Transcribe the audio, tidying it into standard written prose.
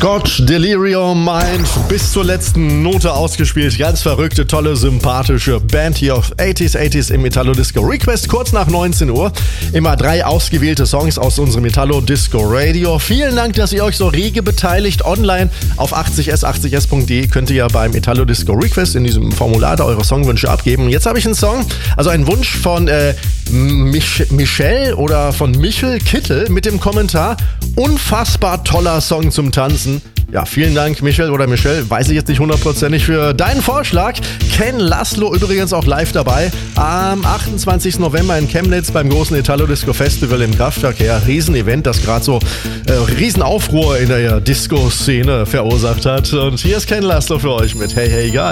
Scott Delirium Mind bis zur letzten Note ausgespielt. Ganz verrückte, tolle, sympathische Band hier auf 80s im Italo Disco Request. Kurz nach 19 Uhr. Immer 3 ausgewählte Songs aus unserem Italo Disco Radio. Vielen Dank, dass ihr euch so rege beteiligt. Online auf 80s80s.de könnt ihr ja beim Italo Disco Request in diesem Formular da eure Songwünsche abgeben. Jetzt habe ich einen Song, also einen Wunsch von Michelle oder von Michel Kittel mit dem Kommentar: unfassbar toller Song zum Tanzen. Ja, vielen Dank, Michel oder Michelle. Weiß ich jetzt nicht hundertprozentig für deinen Vorschlag. Ken Laszlo übrigens auch live dabei. Am 28. November in Chemnitz beim großen Italo Disco Festival im Kraftwerk. Ja, Riesenevent, das gerade so Riesenaufruhr in der Disco-Szene verursacht hat. Und hier ist Ken Laszlo für euch mit Hey Hey Guy.